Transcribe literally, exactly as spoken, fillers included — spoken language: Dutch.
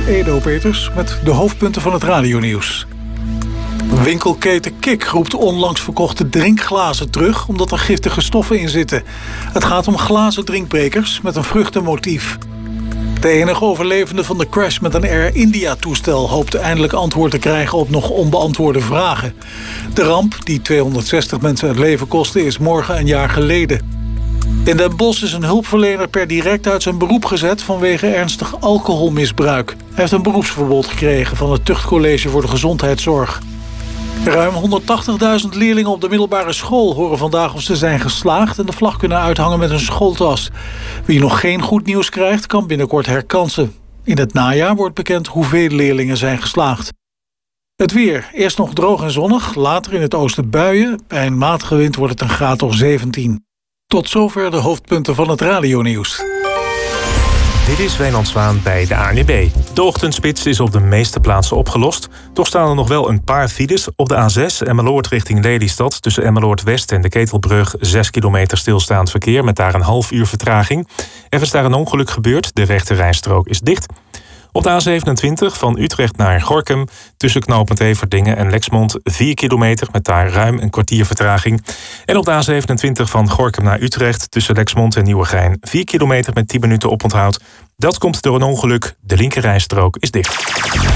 Edo Peters met de hoofdpunten van het radionieuws. Winkelketen Kik roept onlangs verkochte drinkglazen terug omdat er giftige stoffen in zitten. Het gaat om glazen drinkbekers met een vruchtenmotief. De enige overlevende van de crash met een Air India-toestel hoopt eindelijk antwoord te krijgen op nog onbeantwoorde vragen. De ramp, die tweehonderdzestig mensen het leven kostte, is morgen een jaar geleden. In Den Bosch is een hulpverlener per direct uit zijn beroep gezet vanwege ernstig alcoholmisbruik. Hij heeft een beroepsverbod gekregen van het Tuchtcollege voor de Gezondheidszorg. Ruim honderdtachtigduizend leerlingen op de middelbare school horen vandaag of ze zijn geslaagd en de vlag kunnen uithangen met een schooltas. Wie nog geen goed nieuws krijgt, kan binnenkort herkansen. In het najaar wordt bekend hoeveel leerlingen zijn geslaagd. Het weer. Eerst nog droog en zonnig, later in het oosten buien. Bij een matige wind wordt het een graad of zeventien. Tot zover de hoofdpunten van het radionieuws. Dit is Wijnand Zwaan bij de A N W B. De ochtendspits is op de meeste plaatsen opgelost. Toch staan er nog wel een paar files. Op de A zes Emmeloord richting Lelystad. Tussen Emmeloord West en de Ketelbrug zes kilometer stilstaand verkeer met daar een half uur vertraging. Er is daar een ongeluk gebeurd. De rechte rijstrook is dicht. Op de A zevenentwintig van Utrecht naar Gorinchem tussen knooppunt Everdingen en Lexmond vier kilometer met daar ruim een kwartier vertraging. En op de A zevenentwintig van Gorinchem naar Utrecht tussen Lexmond en Nieuwegein vier kilometer met tien minuten oponthoud. Dat komt door een ongeluk. De linkerrijstrook is dicht.